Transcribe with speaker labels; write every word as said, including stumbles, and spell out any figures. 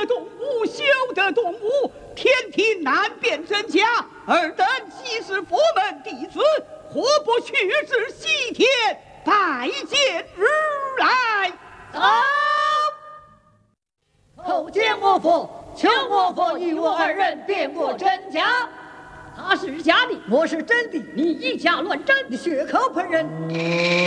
Speaker 1: 动物，休得动物，天庭难辨真假。尔等既是佛门弟子，何不去至西天拜见如来？
Speaker 2: 走！叩见我佛，求我佛与我二人辨过真假。
Speaker 3: 他是假的，
Speaker 2: 我是真的，
Speaker 3: 你以假乱真，
Speaker 2: 血口喷人。